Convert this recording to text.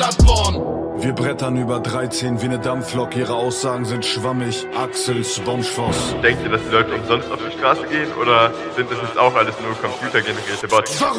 Paderborn. Wir brettern über 13 wie eine Dampflok, ihre Aussagen sind schwammig. Axel Spongefoss. Denkt ihr, dass die Leute umsonst auf die Straße gehen oder sind das jetzt auch alles nur computergenerierte Bots?